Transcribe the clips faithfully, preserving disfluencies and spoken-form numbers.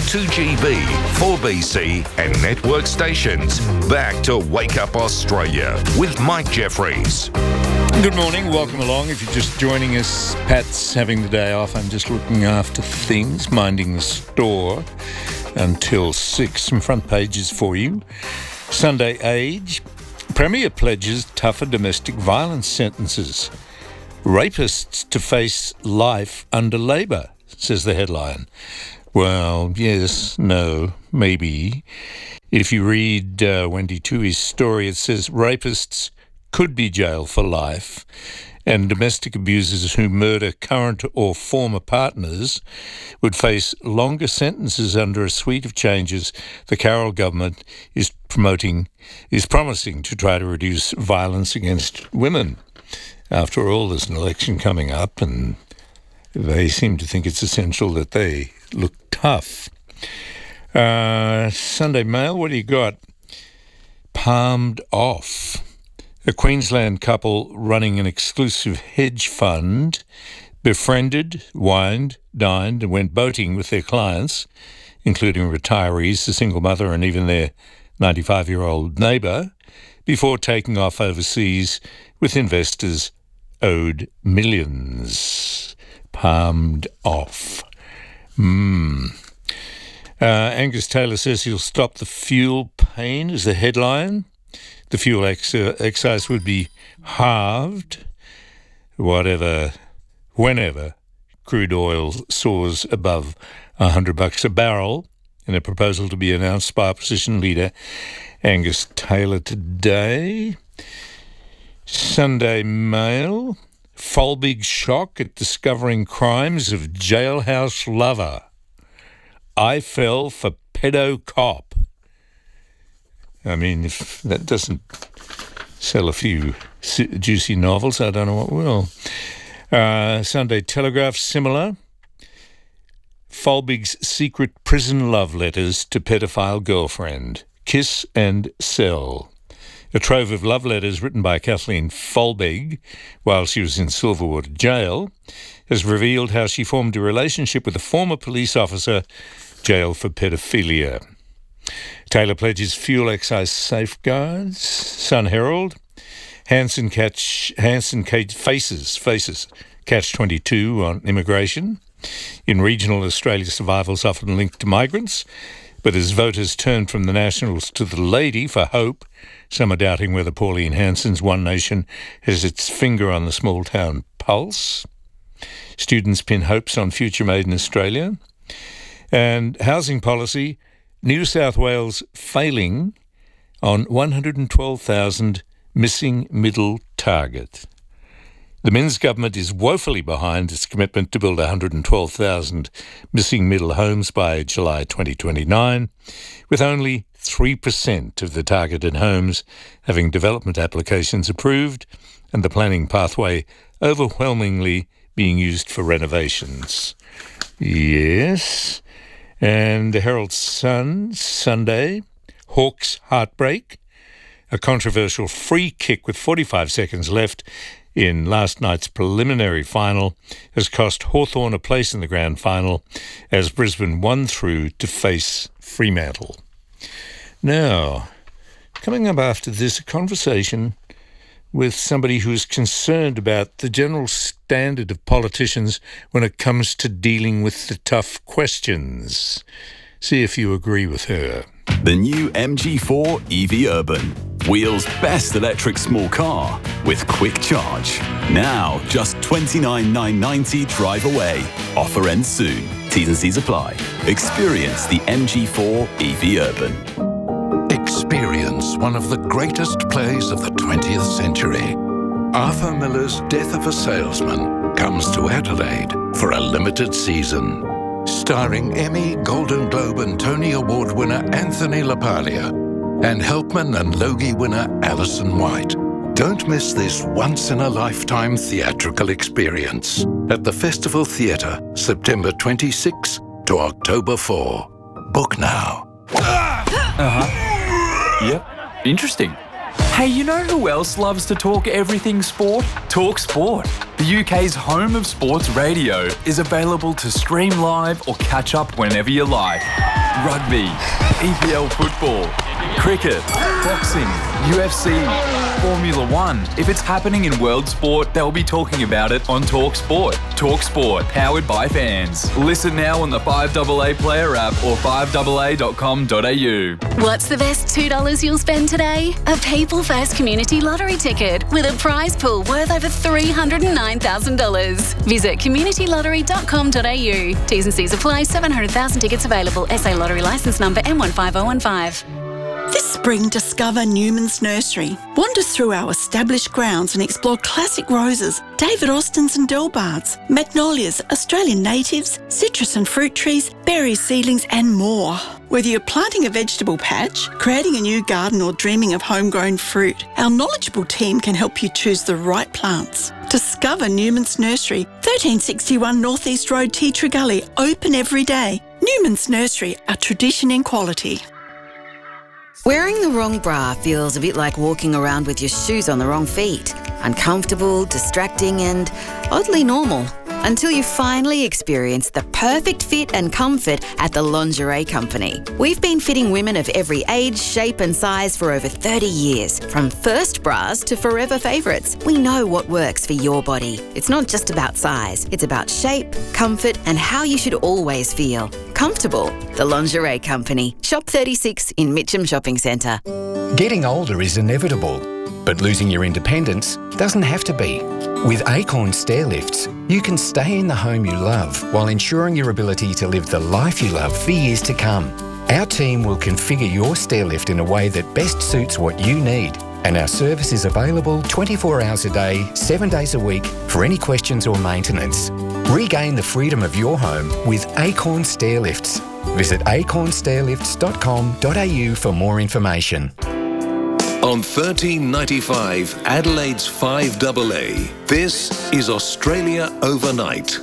two G B, four B C and network stations. Back to Wake Up Australia with Mike Jeffries. Good morning, welcome along. If you're just joining us, Pat's having the day off. I'm just looking after things, minding the store until six. Some front pages for you. Sunday Age. Premier pledges tougher domestic violence sentences. Rapists to face life under Labor, says the headline. Well, yes, no, maybe. If you read uh, Wendy Tui's story, it says rapists could be jailed for life, and domestic abusers who murder current or former partners would face longer sentences under a suite of changes the Carroll government is promoting, is promising to try to reduce violence against women. After all, there's an election coming up, and they seem to think it's essential that they look tough. Uh, Sunday Mail, what do you got? Palmed off. A Queensland couple running an exclusive hedge fund befriended, wined, dined and went boating with their clients, including retirees, the single mother and even their ninety-five-year-old neighbour, before taking off overseas with investors owed millions. Palmed off. Hmm. Uh, Angus Taylor says he'll stop the fuel pain is the headline. The fuel ex- uh, excise would be halved, whatever, whenever crude oil soars above one hundred bucks a barrel, in a proposal to be announced by opposition leader Angus Taylor today. Sunday Mail. Folbig shock at discovering crimes of jailhouse lover. I fell for pedo cop. I mean, if that doesn't sell a few juicy novels, I don't know what will. Uh, Sunday Telegraph, similar. Folbig's secret prison love letters to pedophile girlfriend. Kiss and sell. A trove of love letters written by Kathleen Folbig while she was in Silverwater Jail has revealed how she formed a relationship with a former police officer jailed for pedophilia. Taylor pledges fuel excise safeguards. Sun Herald. Hanson catch Hanson cage faces faces catch twenty-two on immigration. In regional Australia, survival's often linked to migrants, but as voters turn from the Nationals to the Lady for hope, some are doubting whether Pauline Hanson's One Nation has its finger on the small town pulse. Students pin hopes on future made in Australia. And housing policy. New South Wales failing on one hundred twelve thousand missing middle target. The Minns government is woefully behind its commitment to build one hundred twelve thousand missing middle homes by July twenty twenty-nine, with only three percent of the targeted homes having development applications approved and the planning pathway overwhelmingly being used for renovations. Yes. And the Herald Sun, Sunday, Hawks heartbreak. A controversial free kick with forty-five seconds left in last night's preliminary final has cost Hawthorn a place in the grand final as Brisbane won through to face Fremantle. Now, coming up after this, a conversation with somebody who's concerned about the general standard of politicians when it comes to dealing with the tough questions. See if you agree with her. The new M G four E V Urban. Wheels' best electric small car with quick charge. Now, just twenty-nine thousand nine hundred ninety dollars drive away. Offer ends soon. T's and C's apply. Experience the M G four E V Urban. Experience one of the greatest plays of the twentieth century. Arthur Miller's Death of a Salesman comes to Adelaide for a limited season. Starring Emmy, Golden Globe and Tony Award winner Anthony LaPaglia and Helpman and Logie winner Alison White. Don't miss this once-in-a-lifetime theatrical experience at the Festival Theatre, September twenty-sixth to October fourth. Book now. Uh-huh. Yep. Interesting. Hey, you know who else loves to talk everything sport? Talk Sport. The U K's home of sports radio is available to stream live or catch up whenever you like. rugby, E P L football, cricket, boxing, U F C, Formula One. If it's happening in world sport, they'll be talking about it on Talk Sport. Talk Sport, powered by fans. Listen now on the five A A Player app or five A A dot com dot a u. What's the best two dollars you'll spend today? A People First Community Lottery ticket with a prize pool worth over three hundred nine thousand dollars. Visit community lottery dot com dot a u. T's and C's apply. seven hundred thousand tickets available. S A Lottery licence number M one five oh one five. This spring, discover Newman's Nursery. Wander through our established grounds and explore classic roses, David Austins and Delbards, magnolias, Australian natives, citrus and fruit trees, berries, seedlings and more. Whether you're planting a vegetable patch, creating a new garden or dreaming of homegrown fruit, our knowledgeable team can help you choose the right plants. Discover Newman's Nursery, thirteen sixty-one North East Road, Tea Tree Gully, open every day. Newman's Nursery, a tradition in quality. Wearing the wrong bra feels a bit like walking around with your shoes on the wrong feet. Uncomfortable, distracting and oddly normal. Until you finally experience the perfect fit and comfort at the Lingerie Company. We've been fitting women of every age, shape and size for over thirty years. From first bras to forever favourites, we know what works for your body. It's not just about size, it's about shape, comfort and how you should always feel. Comfortable. The Lingerie Company. Shop thirty-six in Mitcham Shopping Centre. Getting older is inevitable, but losing your independence doesn't have to be. With Acorn Stairlifts, you can stay in the home you love while ensuring your ability to live the life you love for years to come. Our team will configure your stairlift in a way that best suits what you need, and our service is available twenty-four hours a day, seven days a week for any questions or maintenance. Regain the freedom of your home with Acorn Stairlifts. Visit acorn stairlifts dot com dot a u for more information. On thirteen ninety-five, Adelaide's five A A, this is Australia Overnight,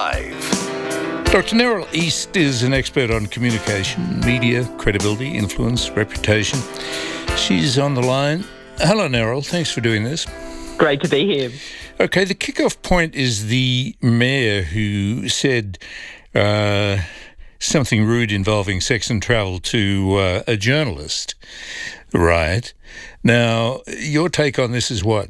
live. Doctor Neril East is an expert on communication, media, credibility, influence, reputation. She's on the line. Hello, Neril. Thanks for doing this. Great to be here. Okay, the kickoff point is the mayor who said uh, something rude involving sex and travel to uh, a journalist. Right. Now, your take on this is what?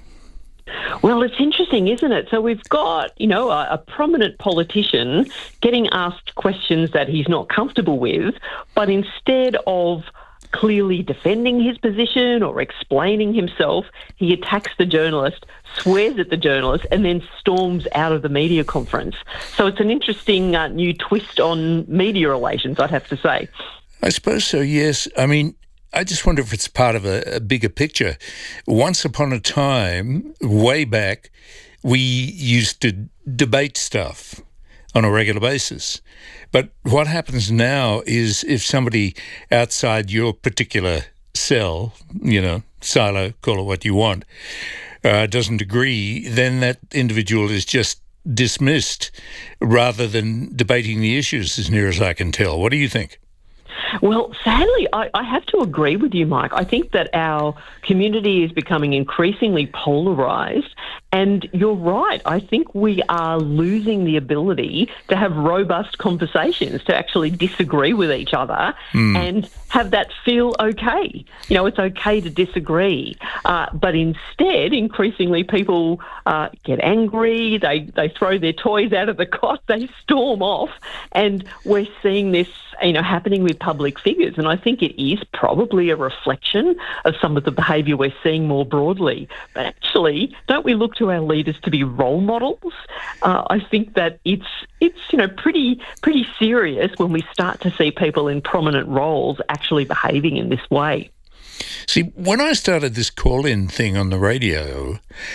Well, it's interesting, isn't it? So we've got, you know, a, a prominent politician getting asked questions that he's not comfortable with, but instead of clearly defending his position or explaining himself, he attacks the journalist, swears at the journalist, and then storms out of the media conference. So it's an interesting uh, new twist on media relations, I'd have to say. I suppose so, yes. I mean, I just wonder if it's part of a, a bigger picture. Once upon a time, way back, we used to debate stuff on a regular basis. But what happens now is if somebody outside your particular cell, you know, silo, call it what you want, uh, doesn't agree, then that individual is just dismissed rather than debating the issues, as near as I can tell. What do you think? Well, sadly, I, I have to agree with you, Mike. I think that our community is becoming increasingly polarised, and you're right. I think we are losing the ability to have robust conversations, to actually disagree with each other mm. and have that feel okay. You know, it's okay to disagree. Uh, but instead, increasingly, people uh, get angry, they, they throw their toys out of the cot, they storm off, and we're seeing this, you know, happening with public figures. And I think it is probably a reflection of some of the behaviour we're seeing more broadly. But actually, don't we look to our leaders to be role models? Uh, I think that it's it's you know pretty pretty serious when we start to see people in prominent roles actually behaving in this way. See, when I started this call-in thing on the radio,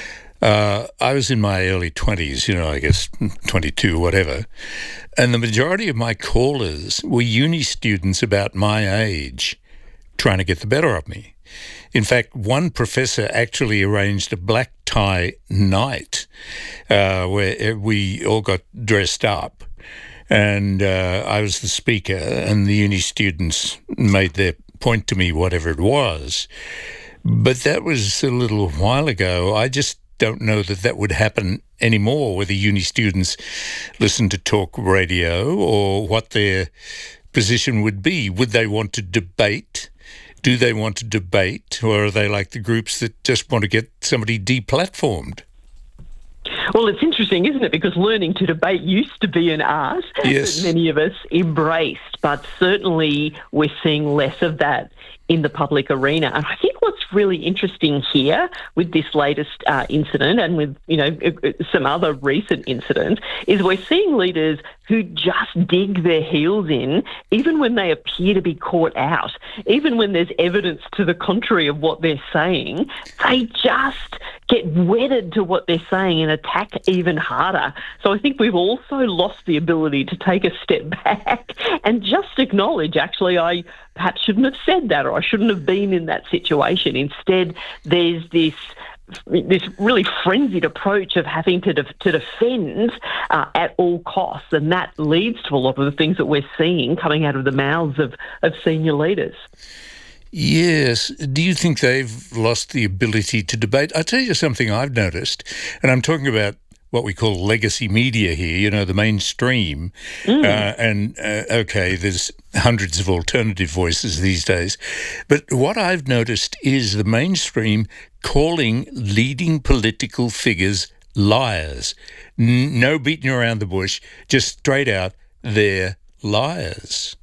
Uh, I was in my early twenties, you know, I guess twenty-two, whatever, and the majority of my callers were uni students about my age trying to get the better of me. In fact, one professor actually arranged a black tie night uh, where we all got dressed up, and uh, I was the speaker, and the uni students made their point to me, whatever it was. But that was a little while ago. I just don't know that that would happen anymore, whether uni students listen to talk radio or what their position would be. Would they want to debate? Do they want to debate? Or are they like the groups that just want to get somebody deplatformed? Well, it's interesting, isn't it? Because learning to debate used to be an art yes. that many of us embraced, but certainly we're seeing less of that in the public arena. And I think what's really interesting here with this latest uh, incident and with, you know, some other recent incidents is we're seeing leaders who just dig their heels in even when they appear to be caught out. Even when there's evidence to the contrary of what they're saying, they just get wedded to what they're saying and attack even harder. So I think we've also lost the ability to take a step back and just acknowledge, actually, I perhaps shouldn't have said that, or I shouldn't have been in that situation. Instead, there's this this really frenzied approach of having to def- to defend uh, at all costs, and that leads to a lot of the things that we're seeing coming out of the mouths of, of senior leaders. Yes. Do you think they've lost the ability to debate? I'll tell you something I've noticed, and I'm talking about what we call legacy media here, you know, the mainstream. Mm. Uh, and, uh, okay, there's hundreds of alternative voices these days. But what I've noticed is the mainstream calling leading political figures liars. N- no beating around the bush, just straight out, they're liars.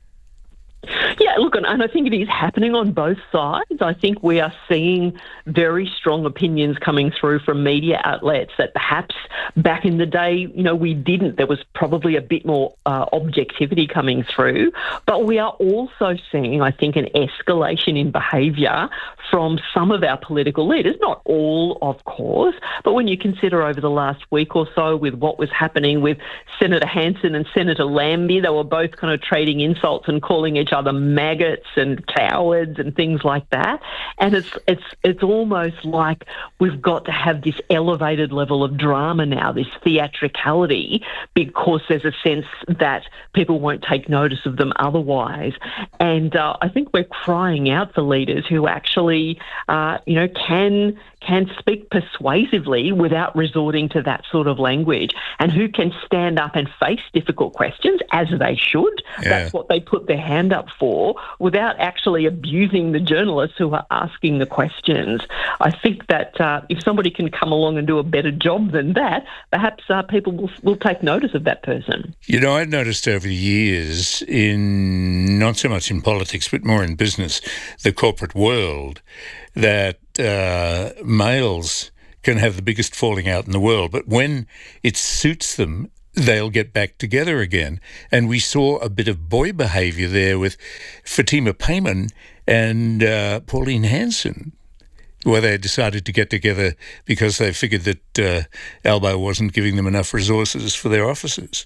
Yeah, look, and I think it is happening on both sides. I think we are seeing very strong opinions coming through from media outlets that perhaps back in the day, you know, we didn't. There was probably a bit more uh, objectivity coming through. But we are also seeing, I think, an escalation in behaviour from some of our political leaders. Not all, of course, but when you consider over the last week or so with what was happening with Senator Hanson and Senator Lambie, they were both kind of trading insults and calling each other maggots and cowards and things like that. And it's it's it's almost like we've got to have this elevated level of drama now, this theatricality, because there's a sense that people won't take notice of them otherwise. And uh, I think we're crying out for leaders who actually, uh, you know, can can speak persuasively without resorting to that sort of language, and who can stand up and face difficult questions, as they should. Yeah. That's what they put their hand up for, without actually abusing the journalists who are asking the questions. I think that uh, if somebody can come along and do a better job than that, perhaps uh, people will, will take notice of that person. You know, I've noticed over the years, in not so much in politics, but more in business, the corporate world, that uh, males can have the biggest falling out in the world, but when it suits them, they'll get back together again. And we saw a bit of boy behaviour there with Fatima Payman and uh, Pauline Hanson, where they decided to get together because they figured that uh, Albo wasn't giving them enough resources for their offices.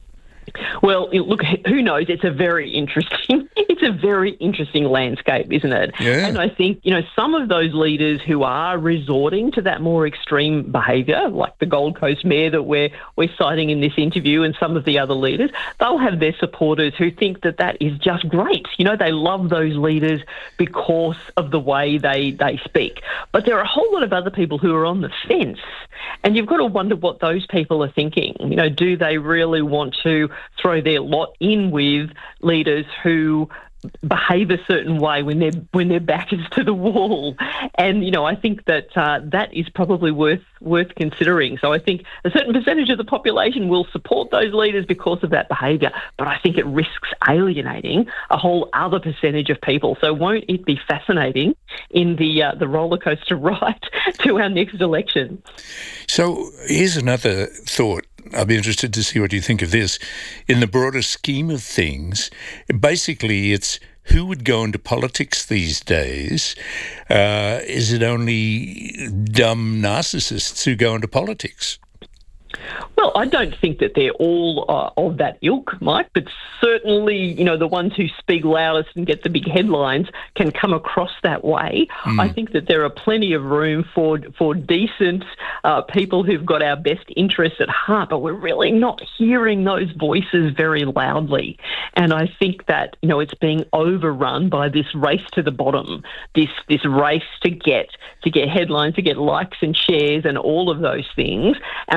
Well, look, who knows? It's a very interesting, it's a very interesting landscape, isn't it? Yeah. And I think, you know, some of those leaders who are resorting to that more extreme behaviour, like the Gold Coast mayor that we're we're citing in this interview, and some of the other leaders, they'll have their supporters who think that that is just great. You know, they love those leaders because of the way they they speak. But there are a whole lot of other people who are on the fence, and you've got to wonder what those people are thinking. You know, do they really want to throw their lot in with leaders who behave a certain way when their when their back is to the wall? And you know, I think that uh, that is probably worth worth considering. So I think a certain percentage of the population will support those leaders because of that behaviour, but I think it risks alienating a whole other percentage of people. So won't it be fascinating in the uh, the roller coaster ride to our next election? So here's another thought. I'll be interested to see what you think of this. In the broader scheme of things, basically it's who would go into politics these days? Uh, is it only dumb narcissists who go into politics? Well, I don't think that they're all uh, of that ilk, Mike, but certainly, you know, the ones who speak loudest and get the big headlines can come across that way. Mm. I think that there are plenty of room for for decent uh, people who've got our best interests at heart, but we're really not hearing those voices very loudly. And I think that, you know, it's being overrun by this race to the bottom, this this race to get to get headlines, to get likes and shares and all of those things. And unfortunately,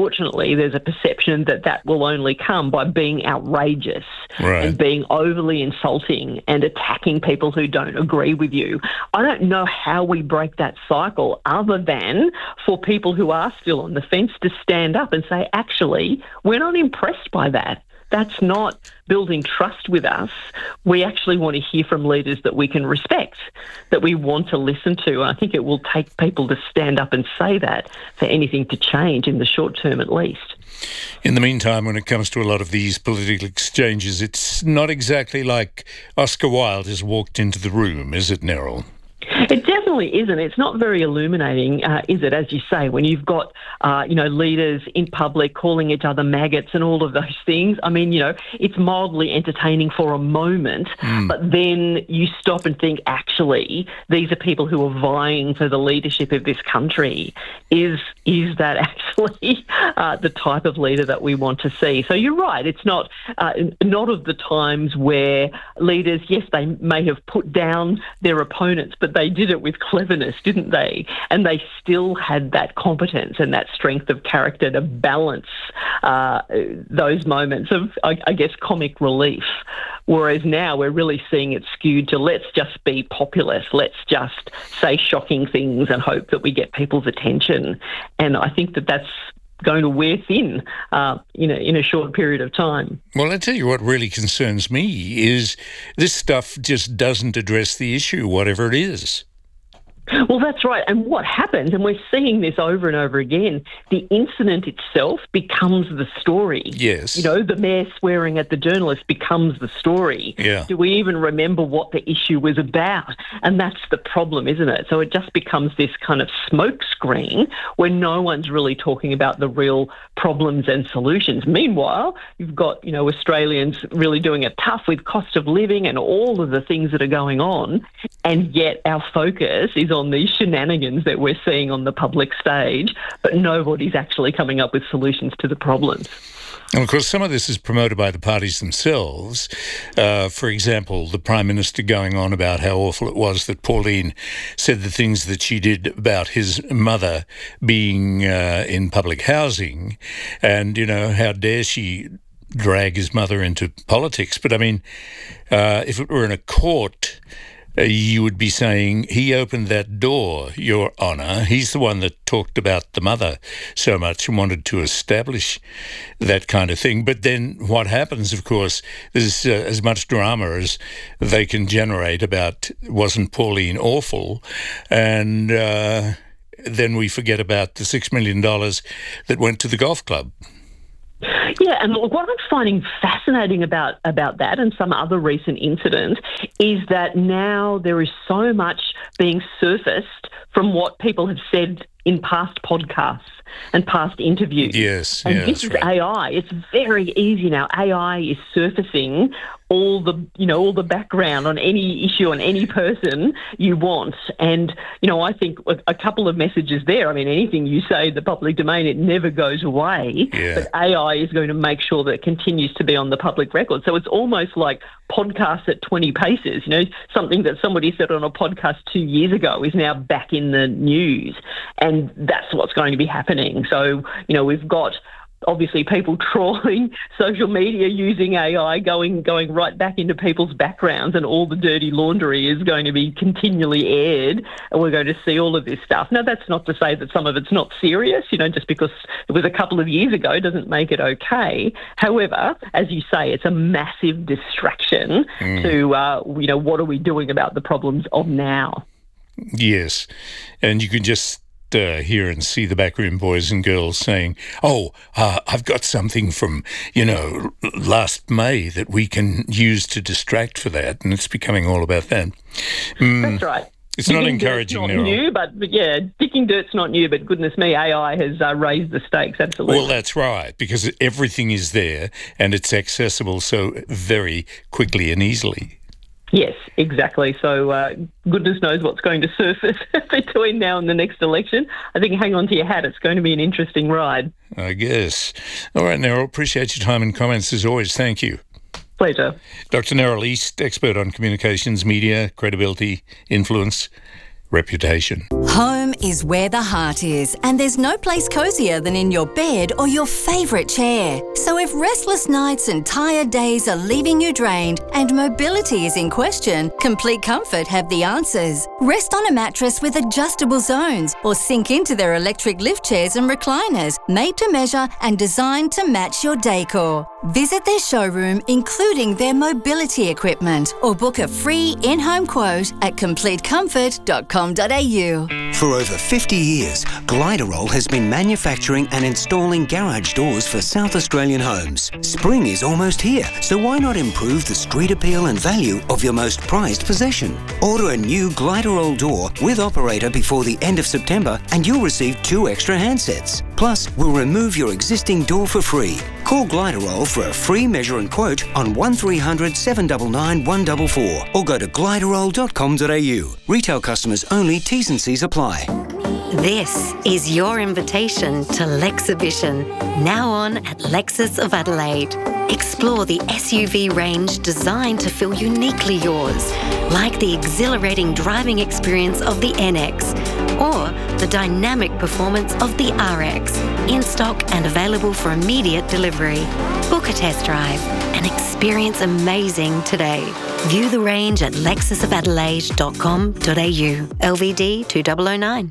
unfortunately, there's a perception that that will only come by being outrageous right. and being overly insulting and attacking people who don't agree with you. I don't know how we break that cycle other than for people who are still on the fence to stand up and say, actually, we're not impressed by that. That's not building trust with us. We actually want to hear from leaders that we can respect, that we want to listen to. And I think it will take people to stand up and say that for anything to change in the short term at least. In the meantime, when it comes to a lot of these political exchanges, it's not exactly like Oscar Wilde has walked into the room, is it, Neril? It definitely isn't. It's not very illuminating, uh, is it, as you say, when you've got, uh, you know, leaders in public calling each other maggots and all of those things. I mean, you know, it's mildly entertaining for a moment, mm. but then you stop and think, actually, these are people who are vying for the leadership of this country. Is is that actually uh, the type of leader that we want to see? So you're right. It's not, uh, not of the times where leaders, yes, they may have put down their opponents, but they did it with cleverness, didn't they? And they still had that competence and that strength of character to balance uh, those moments of, I, I guess, comic relief. Whereas now we're really seeing it skewed to let's just be populist, let's just say shocking things and hope that we get people's attention. And I think that that's going to wear thin uh, in, a, in a short period of time. Well, I tell you what really concerns me is this stuff just doesn't address the issue, whatever it is. Well, that's right. And what happens, and we're seeing this over and over again, the incident itself becomes the story. Yes. You know, the mayor swearing at the journalist becomes the story. Yeah. Do we even remember what the issue was about? And that's the problem, isn't it? So it just becomes this kind of smoke screen where no one's really talking about the real problems and solutions. Meanwhile, you've got, you know, Australians really doing it tough with cost of living and all of the things that are going on, and yet our focus is on these shenanigans that we're seeing on the public stage, but nobody's actually coming up with solutions to the problems. And of course, some of this is promoted by the parties themselves. Uh, for example, the Prime Minister going on about how awful it was that Pauline said the things that she did about his mother being uh, in public housing, and, you know, how dare she drag his mother into politics. But, I mean, uh, if it were in a court, Uh, you would be saying, he opened that door, Your Honour. He's the one that talked about the mother so much and wanted to establish that kind of thing. But then what happens, of course, there's uh, as much drama as they can generate about wasn't Pauline awful, and uh, then we forget about the six million dollars that went to the golf club. Yeah, and look, what I'm finding fascinating about, about that and some other recent incidents is that now there is so much being surfaced from what people have said in past podcasts and past interviews. Yes, and yeah, this is right. A I. It's very easy now. A I is surfacing all the, you know, all the background on any issue, on any person you want. And, you know, I think a couple of messages there. I mean, anything you say in the public domain, it never goes away. Yeah. But A I is going to make sure that it continues to be on the public record. So it's almost like podcasts at twenty paces. You know, something that somebody said on a podcast two years ago is now back in the news. And that's what's going to be happening. So, you know, we've got obviously people trawling social media using A I, going going right back into people's backgrounds, and all the dirty laundry is going to be continually aired, and we're going to see all of this stuff. Now, that's not to say that some of it's not serious, you know, just because it was a couple of years ago doesn't make it okay. However, as you say, it's a massive distraction mm. to, uh, you know, what are we doing about the problems of now? Yes, and you can just Uh, hear and see the backroom boys and girls saying, oh, uh, I've got something from, you know, last May that we can use to distract for that, and it's becoming all about that. Mm, That's right. It's Digging not encouraging, not Neril. new, but, but yeah, digging dirt's not new, but goodness me, A I has uh, raised the stakes, absolutely. Well, that's right, because everything is there and it's accessible so very quickly and easily. Yes, exactly. So uh, goodness knows what's going to surface between now and the next election. I think hang on to your hat. It's going to be an interesting ride. I guess. All right, Neril, appreciate your time and comments as always. Thank you. Pleasure. Doctor Neril East, expert on communications, media, credibility, influence. reputation. Home is where the heart is, and there's no place cosier than in your bed or your favourite chair. So if restless nights and tired days are leaving you drained and mobility is in question, Complete Comfort have the answers. Rest on a mattress with adjustable zones or sink into their electric lift chairs and recliners, made to measure and designed to match your decor. Visit their showroom, including their mobility equipment, or book a free in-home quote at complete comfort dot com dot a u. For over fifty years, Gliderol has been manufacturing and installing garage doors for South Australian homes. Spring is almost here, so why not improve the street appeal and value of your most prized possession? Order a new Gliderol door with operator before the end of September and you'll receive two extra handsets. Plus, we'll remove your existing door for free. Call Gliderol for a free measure and quote on one three hundred, seven nine nine, one four four or go to gliderol dot com dot a u. Retail customers only, T's and C's apply. This is your invitation to Lexhibition, now on at Lexus of Adelaide. Explore the S U V range designed to feel uniquely yours, like the exhilarating driving experience of the N X or the dynamic performance of the R X, in stock and available for immediate delivery. Book a test drive and experience amazing today. View the range at lexus of adelaide dot com dot a u. L V D two thousand nine.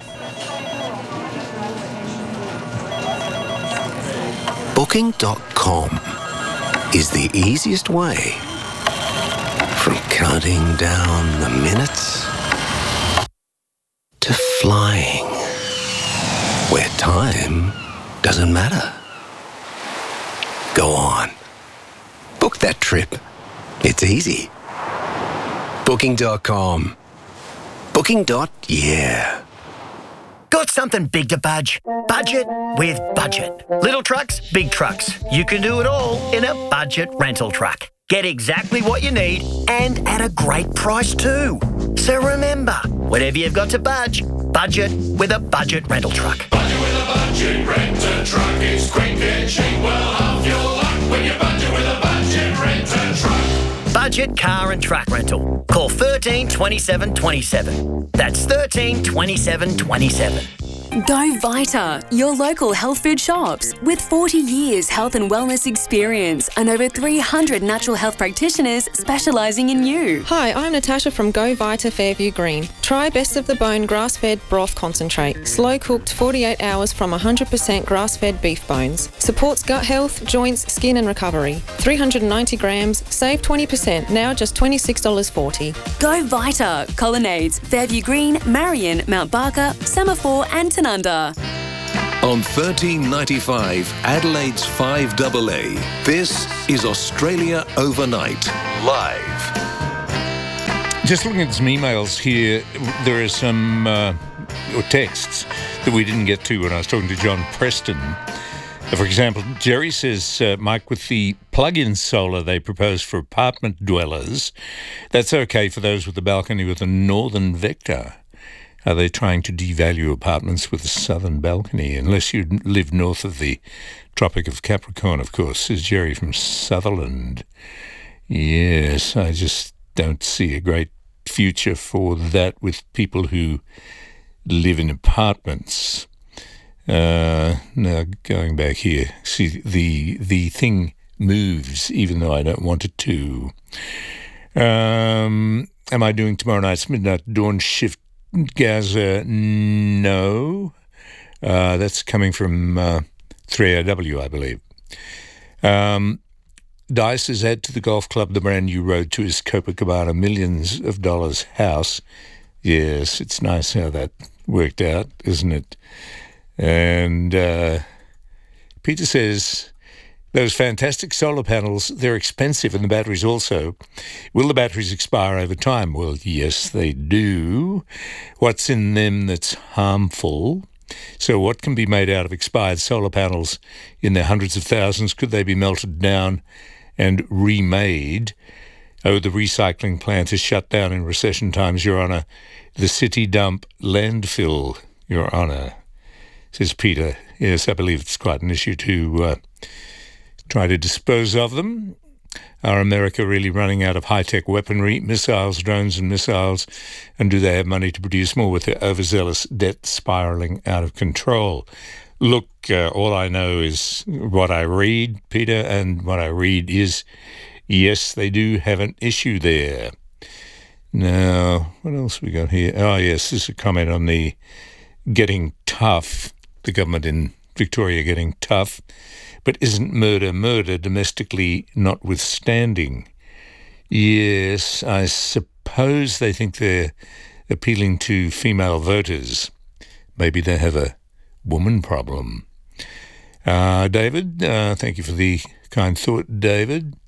Booking dot com is the easiest way from counting down the minutes to flying, where time doesn't matter. Go on. Book that trip. It's easy. Booking dot com. Booking. Yeah. Got something big to budge? Budget with Budget. Little trucks, big trucks. You can do it all in a budget rental truck. Get exactly what you need and at a great price too. So remember, whatever you've got to budge, budget with a budget rental truck. Budget with a budget rental truck is quick and cheap. Well, half your luck when you budget with a budget rental truck. Budget car and truck rental. Call thirteen twenty-seven twenty-seven. That's thirteen twenty-seven twenty-seven. Go Vita, your local health food shops. With forty years health and wellness experience and over three hundred natural health practitioners specialising in you. Hi, I'm Natasha from Go Vita Fairview Green. Try Best of the Bone grass-fed broth concentrate. Slow-cooked forty-eight hours from one hundred percent grass-fed beef bones. Supports gut health, joints, skin and recovery. three hundred ninety grams, save twenty percent, now just twenty-six dollars forty. Go Vita, Colonnades, Fairview Green, Marion, Mount Barker, Semaphore and Tanunda. On thirteen ninety-five, Adelaide's five A A, this is Australia Overnight, live. Just looking at some emails here, there are some uh, or texts that we didn't get to when I was talking to John Preston. For example, Jerry says, uh, Mike, with the plug-in solar they propose for apartment dwellers, that's okay for those with a balcony with a northern vector. Are they trying to devalue apartments with a southern balcony? Unless you live north of the Tropic of Capricorn, of course, says Jerry from Sutherland. Yes, I just don't see a great future for that with people who live in apartments. Uh, now, going back here, see, the the thing moves even though I don't want it to. Um, am I doing tomorrow night's midnight dawn shift? Gaza, no. Uh, that's coming from uh, three A W, I believe. Um, Dice has add to the golf club the brand new road to his Copacabana millions of dollars house. Yes, it's nice how that worked out, isn't it? And uh, Peter says, those fantastic solar panels, they're expensive, and the batteries also. Will the batteries expire over time? Well, yes, they do. What's in them that's harmful? So what can be made out of expired solar panels in their hundreds of thousands? Could they be melted down and remade? Oh, the recycling plant is shut down in recession times, Your Honour. The city dump landfill, Your Honour, says Peter. Yes, I believe it's quite an issue to uh, try to dispose of them. Are America really running out of high-tech weaponry, missiles, drones and missiles? And do they have money to produce more with their overzealous debt spiralling out of control? Look, uh, all I know is what I read, Peter, and what I read is, yes, they do have an issue there. Now, what else we got here? Oh, yes, this is a comment on the getting tough, the government in Victoria getting tough, but isn't murder murder domestically notwithstanding? Yes, I suppose they think they're appealing to female voters. Maybe they have a woman problem. Uh, David, uh, thank you for the kind thought, David.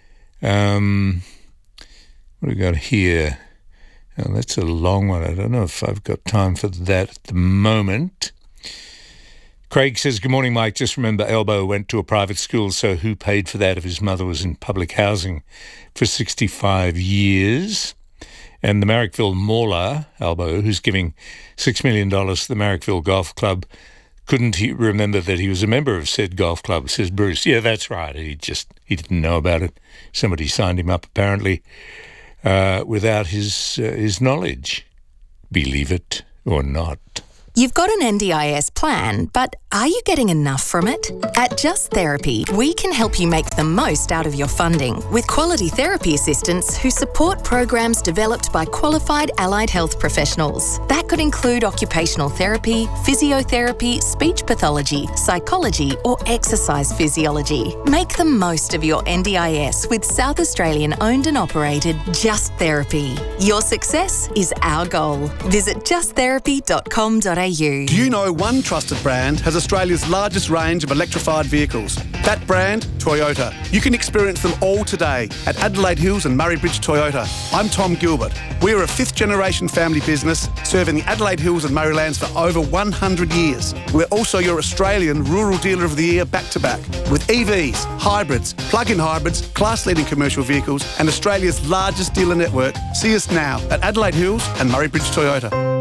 Um, what do we got here? Oh, that's a long one. I don't know if I've got time for that at the moment. Craig says, good morning, Mike. Just remember Elbow went to a private school, so who paid for that if his mother was in public housing for sixty-five years? And the Marrickville Mauler, Elbow, who's giving six million dollars to the Marrickville Golf Club, couldn't he remember that he was a member of said golf club, says Bruce. Yeah, that's right. He just, he didn't know about it. Somebody signed him up, apparently, uh, without his, uh, his knowledge. Believe it or not. You've got an N D I S plan, but are you getting enough from it? At Just Therapy, we can help you make the most out of your funding with quality therapy assistants who support programs developed by qualified allied health professionals. That could include occupational therapy, physiotherapy, speech pathology, psychology, or exercise physiology. Make the most of your N D I S with South Australian owned and operated Just Therapy. Your success is our goal. Visit just therapy dot com dot a u. Do you know one trusted brand has Australia's largest range of electrified vehicles? That brand, Toyota. You can experience them all today at Adelaide Hills and Murray Bridge Toyota. I'm Tom Gilbert. We are a fifth generation family business serving the Adelaide Hills and Murraylands for over one hundred years. We're also your Australian Rural Dealer of the Year back to back with E Vs, hybrids, plug-in hybrids, class-leading commercial vehicles and Australia's largest dealer network. See us now at Adelaide Hills and Murray Bridge Toyota.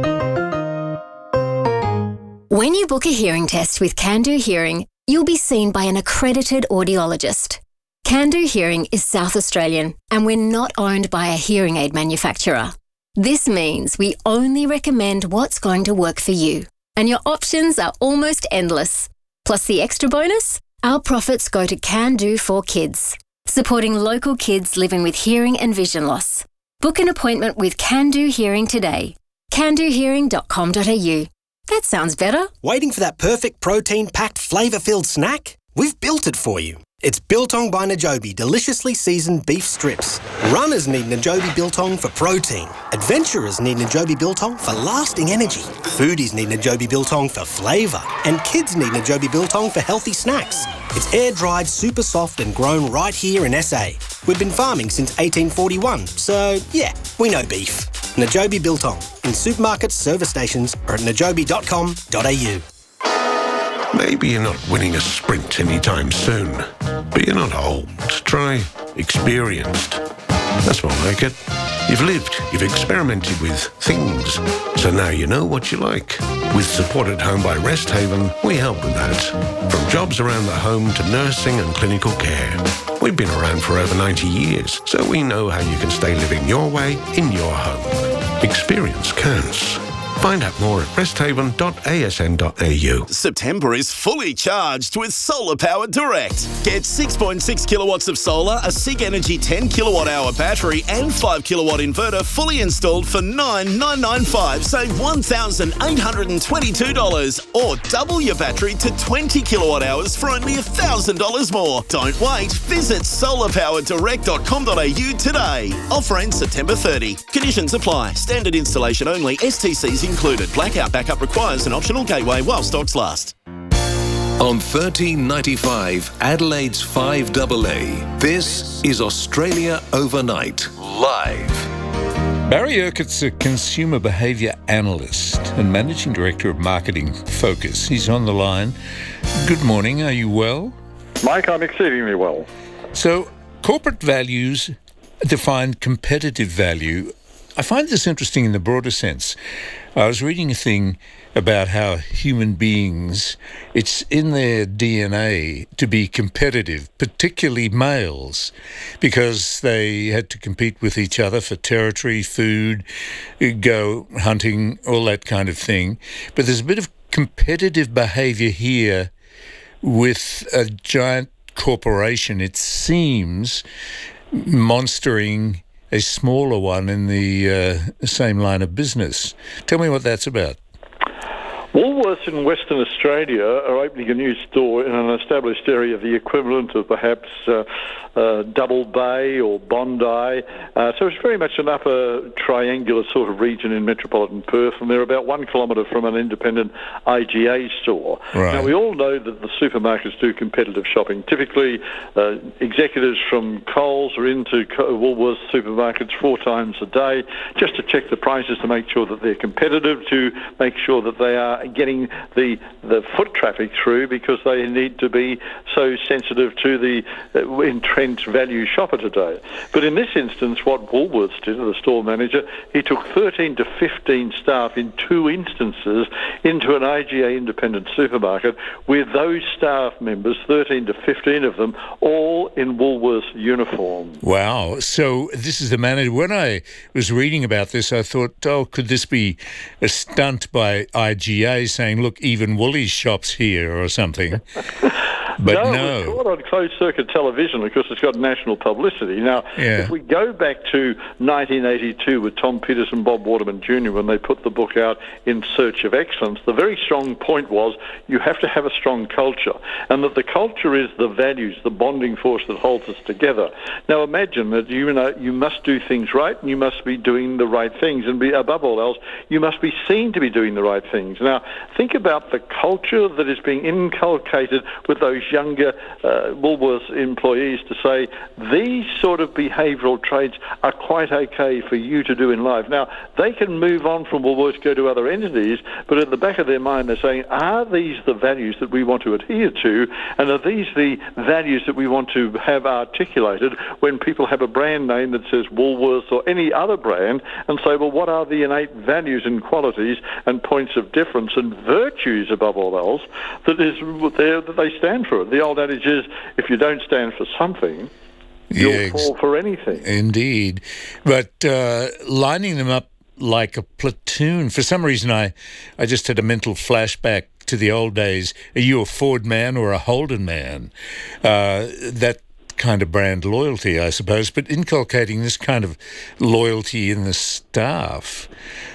When you book a hearing test with Can-Do Hearing, you'll be seen by an accredited audiologist. Can-Do Hearing is South Australian, and we're not owned by a hearing aid manufacturer. This means we only recommend what's going to work for you, and your options are almost endless. Plus the extra bonus, our profits go to Can-Do for Kids, supporting local kids living with hearing and vision loss. Book an appointment with Can-Do Hearing today. can do hearing dot com dot a u. That sounds better. Waiting for that perfect protein-packed, flavour-filled snack? We've built it for you. It's Biltong by Najobi deliciously seasoned beef strips. Runners need Najobi Biltong for protein. Adventurers need Najobi Biltong for lasting energy. Foodies need Najobi Biltong for flavour. And kids need Najobi Biltong for healthy snacks. It's air-dried, super soft and grown right here in S A. We've been farming since eighteen forty-one, so yeah, we know beef. Najobi Biltong in supermarkets, service stations or at najobi dot com dot a u. Maybe you're not winning a sprint anytime soon, but you're not old. Try experienced. That's more like it. You've lived, you've experimented with things, so now you know what you like. With Support at Home by Rest Haven, we help with that. From jobs around the home to nursing and clinical care. We've been around for over ninety years, so we know how you can stay living your way in your home. Experience counts. Find out more at rest haven dot a s n dot a u. September is fully charged with Solar Power Direct. Get six point six kilowatts of solar, a SIG Energy ten kilowatt hour battery and five kilowatt inverter fully installed for nine thousand nine hundred ninety-five dollars. Save one thousand eight hundred twenty-two dollars or double your battery to twenty kilowatt hours for only one thousand dollars more. Don't wait. Visit solar power direct dot com dot a u today. Offer ends September thirtieth. Conditions apply. Standard installation only. S T Cs included. Blackout backup requires an optional gateway while stocks last. On thirteen ninety-five, Adelaide's five A A, this is Australia Overnight, live. Barry Urquhart's a consumer behaviour analyst and managing director of marketing Focus. He's on the line. Good morning. Are you well? Mike, I'm exceedingly well. So, corporate values define competitive value. I find this interesting in the broader sense. I was reading a thing about how human beings, it's in their D N A to be competitive, particularly males, because they had to compete with each other for territory, food, go hunting, all that kind of thing. But there's a bit of competitive behaviour here with a giant corporation, it seems, monstering a smaller one in the uh, same line of business. Tell me what that's about. Woolworths in Western Australia are opening a new store in an established area, the equivalent of perhaps uh, uh, Double Bay or Bondi. Uh, so it's very much an upper triangular sort of region in metropolitan Perth, and they're about one kilometre from an independent I G A store. Right. Now, we all know that the supermarkets do competitive shopping. Typically, uh, executives from Coles are into Woolworths supermarkets four times a day just to check the prices, to make sure that they're competitive, to make sure that they are getting the the foot traffic through, because they need to be so sensitive to the uh, entrenched value shopper today. But in this instance, what Woolworths did, the store manager, he took thirteen to fifteen staff in two instances into an I G A independent supermarket with those staff members, thirteen to fifteen of them, all in Woolworths uniform. Wow. So this is the manager. When I was reading about this, I thought, oh, could this be a stunt by I G A saying, look, even Woolies shops here or something? But no, no. it was caught on closed-circuit television because it's got national publicity. Now, Yeah. if we go back to nineteen eighty-two with Tom Peters and Bob Waterman Junior when they put the book out In Search of Excellence, the very strong point was you have to have a strong culture, and that the culture is the values, the bonding force that holds us together. Now, imagine that you know you must do things right, and you must be doing the right things, and be, above all else, you must be seen to be doing the right things. Now, think about the culture that is being inculcated with those younger uh, Woolworths employees to say these sort of behavioural traits are quite okay for you to do in life. Now, they can move on from Woolworths, go to other entities, but at the back of their mind they're saying, are these the values that we want to adhere to, and are these the values that we want to have articulated when people have a brand name that says Woolworths or any other brand, and say, well, what are the innate values and qualities and points of difference and virtues above all else that is there that they stand for? The old adage is, if you don't stand for something, you'll Yeah, ex- fall for anything. Indeed. But uh, lining them up like a platoon, for some reason I, I just had a mental flashback to the old days. Are you a Ford man or a Holden man? Uh, that kind of brand loyalty, I suppose, but inculcating this kind of loyalty in the staff.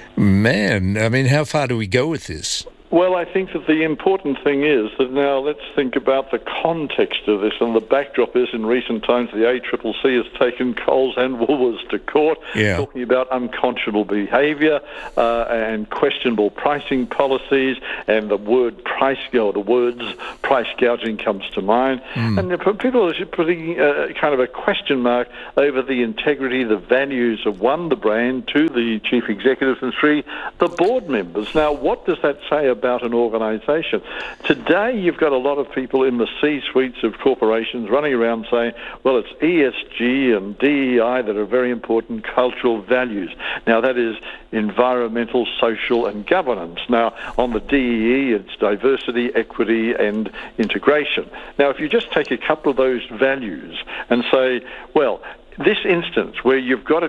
Man, I mean, how far do we go with this? Well, I think that the important thing is that now let's think about the context of this, and the backdrop is in recent times the A C C C has taken Coles and Woolworths to court, Yeah. talking about unconscionable behaviour uh, and questionable pricing policies, and the word price, or the words price gouging comes to mind. Mm. And the people are putting uh, kind of a question mark over the integrity, the values of one, the brand, two, the chief executives, and three, the board members. Now, what does that say about an organisation? Today, you've got a lot of people in the C-suites of corporations running around saying, well, it's E S G and D E I that are very important cultural values. Now, that is environmental, social and governance. Now, on the D E E, it's diversity, equity and integration. Now, if you just take a couple of those values and say, well, this instance where you've got a